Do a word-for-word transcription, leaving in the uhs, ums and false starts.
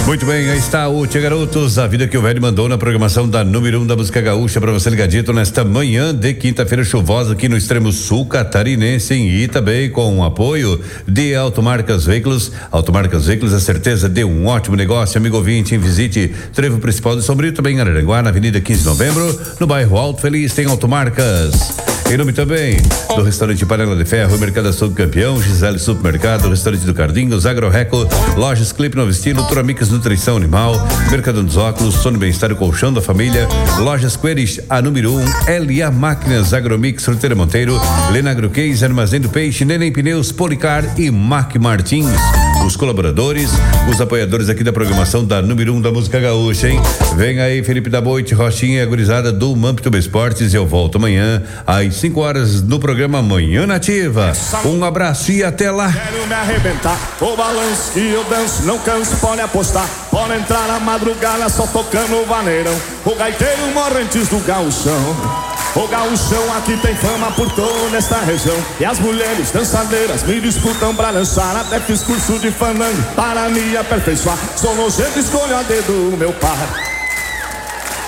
Muito bem, aí está o Tia Garotos, a vida que o velho mandou na programação da número um da música gaúcha para você ligadito nesta manhã de quinta-feira chuvosa aqui no extremo sul catarinense e também com o apoio de Automarcas Veículos. Automarcas Veículos, a certeza de um ótimo negócio, amigo ouvinte, visite Trevo Principal de Sombrio, também em Araranguá, na Avenida quinze de Novembro, no bairro Alto Feliz, tem Automarcas. Em nome também do restaurante Panela de Ferro, Mercado Açougue Campeão, Gisele Supermercado, Restaurante do Cardinhos, Agroreco, Lojas Clipe Novo Estilo, Turamix Nutrição Animal, Mercado dos Óculos, Sono Bem-Estar e Colchão da Família, Lojas Queires, a número um, L A Máquinas, Agromix, Fruteira Monteiro, Lena Agroquês, Armazém do Peixe, Neném Pneus, Policar e Mac Martins. Os colaboradores, os apoiadores aqui da programação da número um da música gaúcha, hein? Vem aí Felipe da Boite, Rochinha e a gurizada do Mampituba Esportes e eu volto amanhã às cinco horas no programa Manhã Nativa. Um abraço e até lá. Quero me arrebentar, o balanço que eu danço, não canso, pode apostar. Pode entrar na madrugada só tocando o vaneirão. O gaiteiro morre antes do gauchão. O gaúchão aqui tem fama por toda esta região. E as mulheres dançadeiras me disputam pra dançar. Até fiz curso de fandango para me aperfeiçoar. Sou nojento, escolho a dedo meu par.